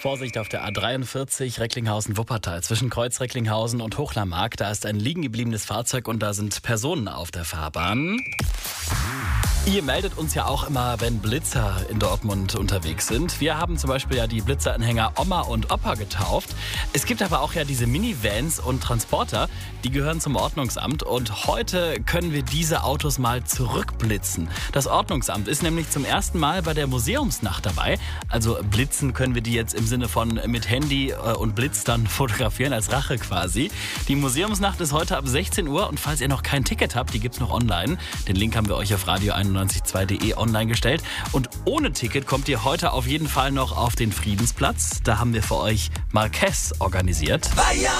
Vorsicht auf der A43 Recklinghausen-Wuppertal zwischen Kreuz-Recklinghausen und Hochlermark. Da ist ein liegen gebliebenes Fahrzeug und da sind Personen auf der Fahrbahn. Ihr meldet uns ja auch immer, wenn Blitzer in Dortmund unterwegs sind. Wir haben zum Beispiel ja die Blitzeranhänger Oma und Opa getauft. Es gibt aber auch ja diese Minivans und Transporter, die gehören zum Ordnungsamt. Und heute können wir diese Autos mal zurückblitzen. Das Ordnungsamt ist nämlich zum ersten Mal bei der Museumsnacht dabei. Also blitzen können wir die jetzt im Sinne von mit Handy und Blitz dann fotografieren, als Rache quasi. Die Museumsnacht ist heute ab 16 Uhr und falls ihr noch kein Ticket habt, die gibt's noch online. Den Link haben wir euch auf radio912.de online gestellt. Und ohne Ticket kommt ihr heute auf jeden Fall noch auf den Friedensplatz. Da haben wir für euch Marquez organisiert.